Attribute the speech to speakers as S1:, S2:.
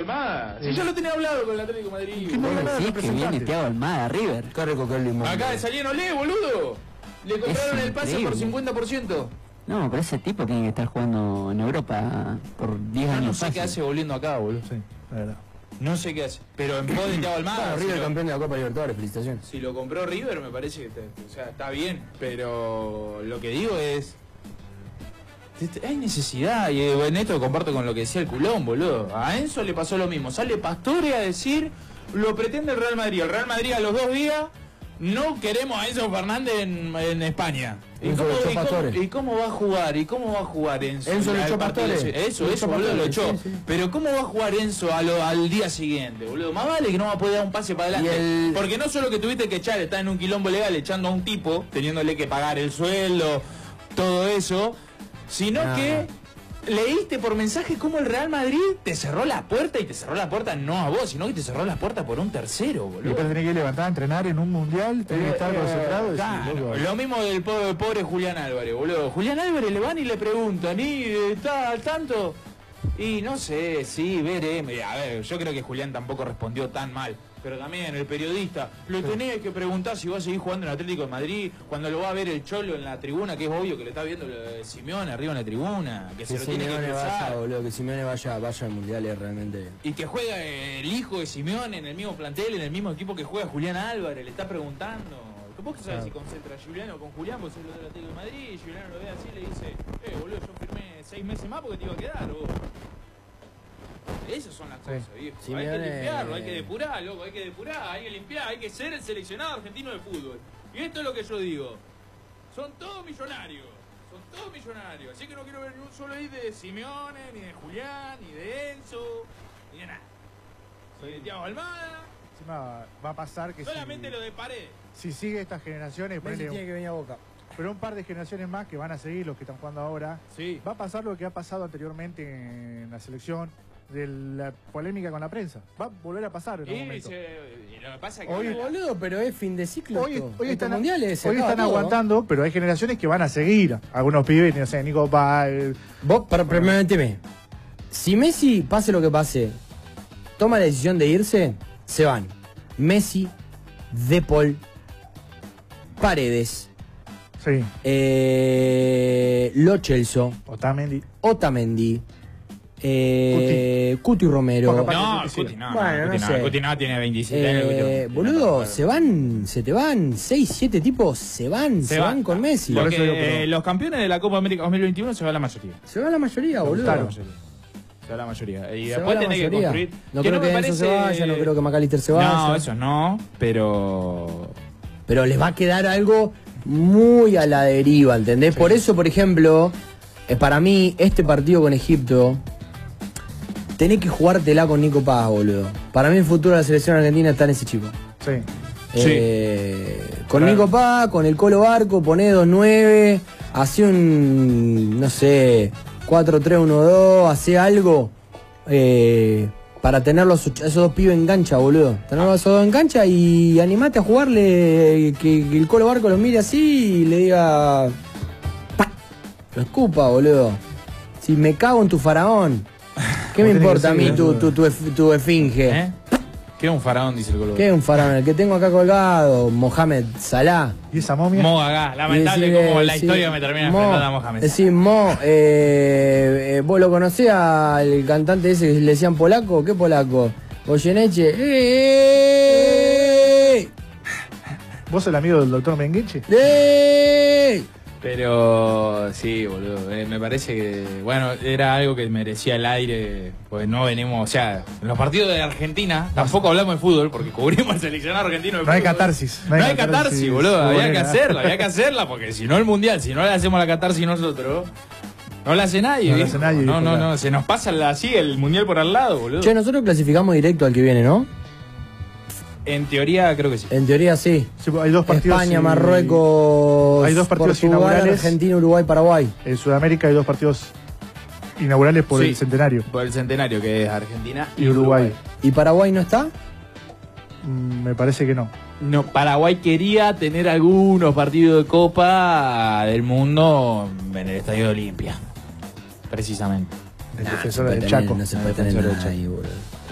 S1: Almada. Si ya lo tenía hablado con el Atlético de Madrid.
S2: Sí, que viene Thiago Almada, River.
S3: Cargo que el limón.
S1: Acá de Salín Olé, boludo. Le compraron el pase por 50%.
S2: No, pero ese tipo tiene que estar jugando en Europa por 10 años.
S1: No sé qué hace volviendo acá, boludo.
S4: Sí, la verdad.
S1: No sé qué hace. Pero en pos de Thiago Almada.
S3: River campeón de la Copa Libertadores, felicitaciones.
S1: Si lo compró River, me parece que o sea, está bien. Pero lo que digo es. Hay necesidad, y en esto comparto con lo que decía el culón, boludo. A Enzo le pasó lo mismo. Sale Pastore a decir, lo pretende el Real Madrid. El Real Madrid a los 2 días, no queremos a Enzo Fernández en España. ¿Y cómo va a jugar? ¿Y cómo va a jugar Enzo?
S3: Enzo le echó Pastore.
S1: Eso, boludo, lo echó. Sí. Pero ¿cómo va a jugar Enzo al día siguiente, boludo? Más vale que no va a poder dar un pase para adelante. Porque no solo que tuviste que echar, está en un quilombo legal echando a un tipo, teniéndole que pagar el sueldo, todo eso, sino que leíste por mensaje cómo el Real Madrid te cerró la puerta, y te cerró la puerta no a vos, sino que te cerró la puerta por un tercero, boludo.
S4: Y después tenés que levantar a entrenar en un mundial, tenés que estar concentrado.
S1: Claro, lo mismo del pobre Julián Álvarez, boludo. Julián Álvarez le van y le preguntan, ¿y está al tanto? Y no sé, sí, veremos. A ver, yo creo que Julián tampoco respondió tan mal. Pero también el periodista, lo tenés que preguntar si va a seguir jugando en el Atlético de Madrid, cuando lo va a ver el Cholo en la tribuna, que es obvio que lo está viendo Simeone arriba en la tribuna, que se lo tiene que cruzar.
S3: Que Simeone vaya al Mundial es realmente...
S1: Y que juega el hijo de Simeone en el mismo plantel, en el mismo equipo que juega Julián Álvarez, le está preguntando. ¿Vos qué sabés si concentra a Juliano con Julián? Vos sos lo del Atlético de Madrid, y Juliano lo ve así y le dice, boludo, yo firmé 6 meses más porque te iba a quedar, vos. Esas son las cosas, viejo. Simeone... Hay que limpiarlo, hay que depurar, loco, hay que depurar, hay que limpiar, hay que ser el seleccionado argentino de fútbol. Y esto es lo que yo digo. Son todos millonarios. Así que no quiero ver ni un solo hit de Simeone, ni de Julián, ni de Enzo, ni de nada. Ni de Thiago Almada.
S4: Encima va a pasar que
S1: solamente lo de Paredes.
S4: Si sigue estas generaciones,
S3: tiene que venir a Boca.
S4: Pero un par de generaciones más que van a seguir, los que están jugando ahora,
S1: sí.
S4: Va a pasar lo que ha pasado anteriormente en la selección, de la polémica con la prensa. Va a volver a pasar en algún momento.
S1: Lo que pasa es que
S3: hoy, boludo, pero es fin de ciclo.
S4: Hoy están
S3: mundiales.
S4: Hoy están aguantando, pero hay generaciones que van a seguir. Algunos pibes, no sé, Nico Paz.
S3: Vos, permanentemente. Si Messi, pase lo que pase, toma la decisión de irse, se van. Messi, De Paul, Paredes.
S4: Sí.
S3: Lo Celso. Otamendi. Cuti Romero.
S1: No, Cuti no. Bueno, no sé. Cuti no tiene 27 años.
S3: Boludo, se te van 6, 7 tipos, se van con Messi.
S1: Los campeones de la Copa América 2021 se va la mayoría.
S3: Se va la mayoría, boludo.
S1: Claro. Se va la mayoría. Y después tenés que construir.
S3: No creo que Enzo se vaya, no creo que McAllister se vaya.
S1: No, eso no, pero
S3: les va a quedar algo muy a la deriva, ¿entendés? Sí. Por eso, por ejemplo, para mí, este partido con Egipto, tenés que jugártela con Nico Paz, boludo. Para mí el futuro de la selección argentina está en ese chico.
S4: Sí.
S3: Con Nico Paz, con el Colo Barco, poné 2-9, hacé un, no sé, 4-3-1-2, hacé algo para tenerlos, esos dos pibes en cancha, boludo. Tenerlos esos dos en cancha y animate a jugarle, que el Colo Barco los mire así y le diga... ¡Pah! Lo escupa, boludo. Si me cago en tu faraón. ¿Qué me importa a mí tu esfinge?
S1: ¿Qué es un faraón? Dice el Colo.
S3: ¿Qué es un faraón? El que tengo acá colgado, Mohamed Salah.
S4: ¿Y esa momia?
S1: Mo Gagá. Lamentable como la historia me termina enfrentando a Mohamed.
S3: Decís, ¿vos lo conocés al cantante ese que le decían polaco? ¿Qué polaco? Goyeneche.
S4: ¿Vos sos el amigo del doctor Mengueche?
S1: Pero sí, boludo, me parece que, bueno, era algo que merecía el aire, pues no venimos, o sea, en los partidos de Argentina, tampoco hablamos de fútbol, porque cubrimos el seleccionado argentino de fútbol.
S4: No hay catarsis.
S1: No hay catarsis, boludo, había que hacerla, porque si no el mundial, si no le hacemos la catarsis nosotros, no la hace nadie.
S4: No la hace nadie.
S1: No, se nos pasa así el mundial por al lado, boludo.
S3: Che, nosotros clasificamos directo al que viene, ¿no?
S1: En teoría creo que sí.
S3: En teoría sí.
S4: Hay dos partidos.
S3: España, Marruecos,
S4: hay dos partidos
S3: Portugal,
S4: inaugurales.
S3: Argentina, Uruguay, Paraguay.
S4: En Sudamérica hay dos partidos inaugurales por el centenario.
S1: Por el centenario, que es Argentina
S4: y Uruguay.
S3: ¿Y Paraguay no está?
S4: Me parece que no.
S1: No, Paraguay quería tener algunos partidos de Copa del Mundo en el Estadio de Olimpia. Precisamente.
S4: El defensor del Chaco.
S3: No se puede tener nada ahí, boludo.